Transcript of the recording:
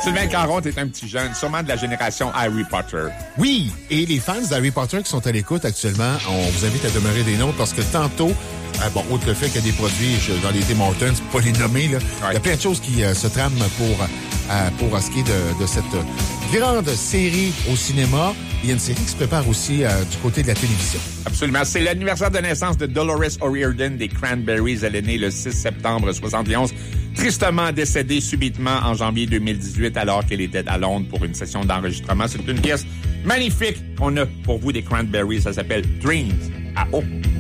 Sylvain Caron, t'es un petit jeune, sûrement de la génération Harry Potter. Oui, et les fans d'Harry Potter qui sont à l'écoute actuellement, on vous invite à demeurer des nôtres parce que tantôt, outre le fait qu'il y a des produits dans les Tim Hortons, pas les nommer, là, il y a plein de choses qui se trament pour ce qui est de cette grande série au cinéma. Il y a une série qui se prépare aussi du côté de la télévision. Absolument. C'est l'anniversaire de naissance de Dolores O'Riordan des Cranberries. Elle est née le 6 septembre 71. Tristement décédée subitement en janvier 2018 alors qu'elle était à Londres pour une session d'enregistrement. C'est une pièce magnifique qu'on a pour vous des Cranberries. Ça s'appelle Dreams à eau.